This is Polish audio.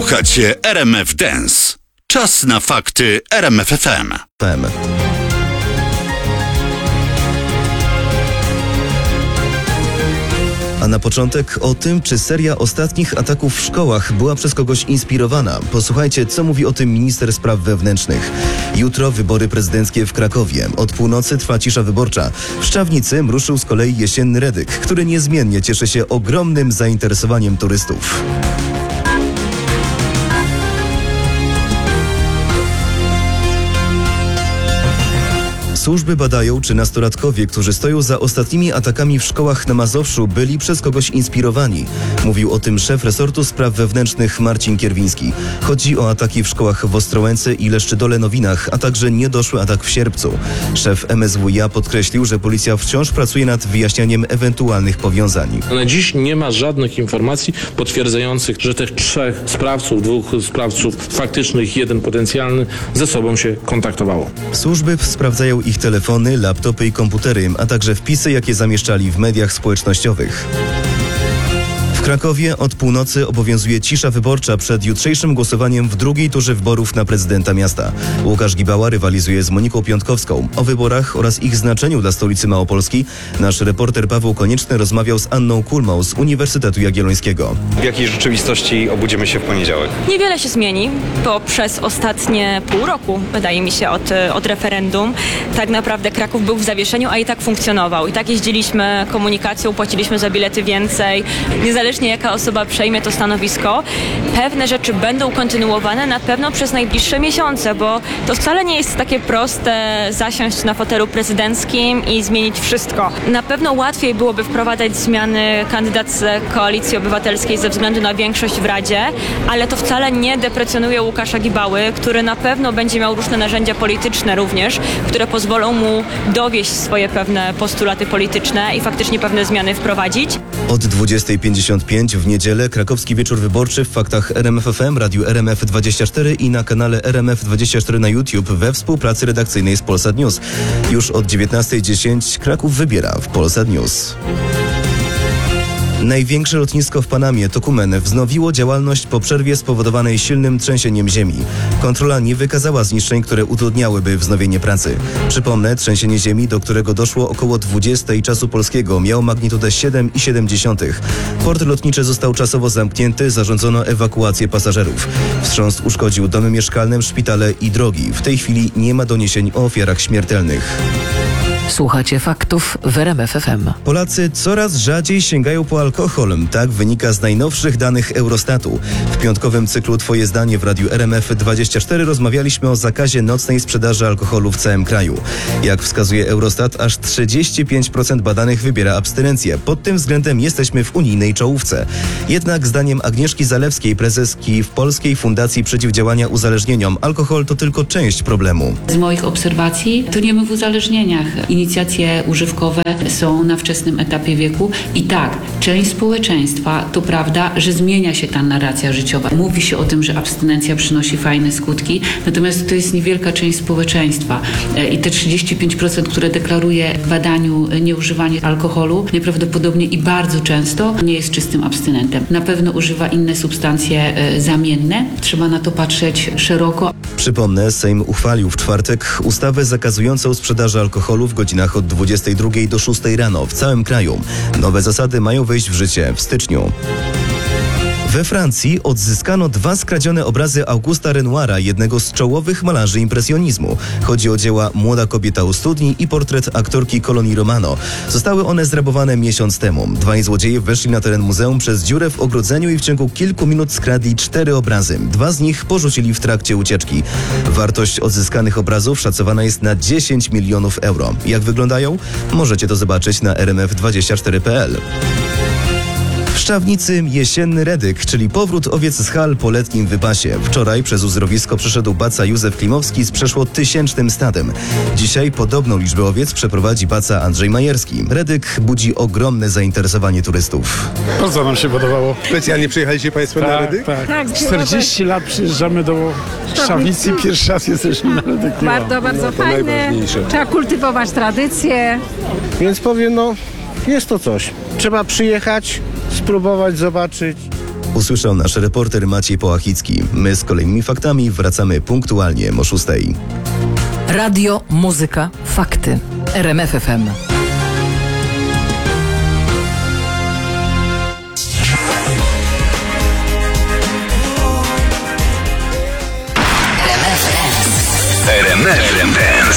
Słuchacie RMF Dance. Czas na fakty RMF FM. A na początek o tym, czy seria ostatnich ataków w szkołach była przez kogoś inspirowana. Posłuchajcie, co mówi o tym minister spraw wewnętrznych. Jutro wybory prezydenckie w Krakowie. Od północy trwa cisza wyborcza. W Szczawnicy ruszył z kolei jesienny Redyk, który niezmiennie cieszy się ogromnym zainteresowaniem turystów. Służby badają, czy nastolatkowie, którzy stoją za ostatnimi atakami w szkołach na Mazowszu, byli przez kogoś inspirowani. Mówił o tym szef resortu spraw wewnętrznych Marcin Kierwiński. Chodzi o ataki w szkołach w Ostrołęce i Leszczydole-Nowinach, a także niedoszły atak w Sierpcu. Szef MSWiA podkreślił, że policja wciąż pracuje nad wyjaśnianiem ewentualnych powiązań. Na dziś nie ma żadnych informacji potwierdzających, że tych trzech sprawców, dwóch sprawców faktycznych, jeden potencjalny, ze sobą się kontaktowało. Służby sprawdzają ich telefony, laptopy i komputery, a także wpisy, jakie zamieszczali w mediach społecznościowych. W Krakowie od północy obowiązuje cisza wyborcza przed jutrzejszym głosowaniem w drugiej turze wyborów na prezydenta miasta. Łukasz Gibała rywalizuje z Moniką Piątkowską. O wyborach oraz ich znaczeniu dla stolicy Małopolski nasz reporter Paweł Konieczny rozmawiał z Anną Kulmą z Uniwersytetu Jagiellońskiego. W jakiej rzeczywistości obudzimy się w poniedziałek? Niewiele się zmieni, bo przez ostatnie pół roku, wydaje mi się, od referendum, tak naprawdę Kraków był w zawieszeniu, a i tak funkcjonował. I tak jeździliśmy komunikacją, płaciliśmy za bilety więcej. Niezależnie jaka osoba przejmie to stanowisko, pewne rzeczy będą kontynuowane na pewno przez najbliższe miesiące, bo to wcale nie jest takie proste zasiąść na fotelu prezydenckim i zmienić wszystko. Na pewno łatwiej byłoby wprowadzać zmiany kandydat z Koalicji Obywatelskiej ze względu na większość w Radzie, ale to wcale nie deprecjonuje Łukasza Gibały, który na pewno będzie miał różne narzędzia polityczne również, które pozwolą mu dowieść swoje pewne postulaty polityczne i faktycznie pewne zmiany wprowadzić. Od 20:55 w niedzielę krakowski wieczór wyborczy w faktach RMF FM, radiu RMF24 i na kanale RMF24 na YouTube we współpracy redakcyjnej z Polsat News. Już od 19:10 Kraków wybiera w Polsat News. Największe lotnisko w Panamie, Tocumen, wznowiło działalność po przerwie spowodowanej silnym trzęsieniem ziemi. Kontrola nie wykazała zniszczeń, które utrudniałyby wznowienie pracy. Przypomnę, trzęsienie ziemi, do którego doszło około 20 czasu polskiego, miało magnitudę 7,7. Port lotniczy został czasowo zamknięty, zarządzono ewakuację pasażerów. Wstrząs uszkodził domy mieszkalne, szpitale i drogi. W tej chwili nie ma doniesień o ofiarach śmiertelnych. Słuchacie faktów w RMF FM. Polacy coraz rzadziej sięgają po alkohol. Tak wynika z najnowszych danych Eurostatu. W piątkowym cyklu Twoje zdanie w radiu RMF24 rozmawialiśmy o zakazie nocnej sprzedaży alkoholu w całym kraju. Jak wskazuje Eurostat, aż 35% badanych wybiera abstynencję. Pod tym względem jesteśmy w unijnej czołówce. Jednak zdaniem Agnieszki Zalewskiej, prezeski w Polskiej Fundacji Przeciwdziałania Uzależnieniom, alkohol to tylko część problemu. Z moich obserwacji tonimy w uzależnieniach. Inicjacje używkowe są na wczesnym etapie wieku i tak, część społeczeństwa, to prawda, że zmienia się ta narracja życiowa. Mówi się o tym, że abstynencja przynosi fajne skutki, natomiast to jest niewielka część społeczeństwa i te 35%, które deklaruje w badaniu nieużywanie alkoholu, najprawdopodobniej i bardzo często nie jest czystym abstynentem. Na pewno używa inne substancje zamienne. Trzeba na to patrzeć szeroko. Przypomnę, Sejm uchwalił w czwartek ustawę zakazującą sprzedaży alkoholu w godzinach od 22 do 6 rano w całym kraju. Nowe zasady mają wejść w życie w styczniu. We Francji odzyskano 2 skradzione obrazy Augusta Renoira, jednego z czołowych malarzy impresjonizmu. Chodzi o dzieła Młoda kobieta u studni i portret aktorki Coloni Romano. Zostały one zrabowane miesiąc temu. 2 złodzieje weszli na teren muzeum przez dziurę w ogrodzeniu i w ciągu kilku minut skradli 4 obrazy. 2 z nich porzucili w trakcie ucieczki. Wartość odzyskanych obrazów szacowana jest na 10 milionów euro. Jak wyglądają? Możecie to zobaczyć na rmf24.pl. W Szczawnicy jesienny Redyk, czyli powrót owiec z hal po letnim wypasie. Wczoraj przez uzdrowisko przyszedł baca Józef Klimowski z przeszło 1000 stadem. Dzisiaj podobną liczbę owiec przeprowadzi baca Andrzej Majerski. Redyk budzi ogromne zainteresowanie turystów. Bardzo nam się podobało. Specjalnie przyjechaliście Państwo na Redyk? Tak. 40 lat przyjeżdżamy do Szczawnicy, pierwszy raz jesteśmy na Redyku. Bardzo fajne. Trzeba kultywować tradycje. Więc powiem, jest to coś. Trzeba przyjechać, spróbować, zobaczyć. Usłyszał nasz reporter Maciej Połachicki. My z kolejnymi faktami wracamy punktualnie o 6:00. Radio, muzyka, fakty. RMF FM.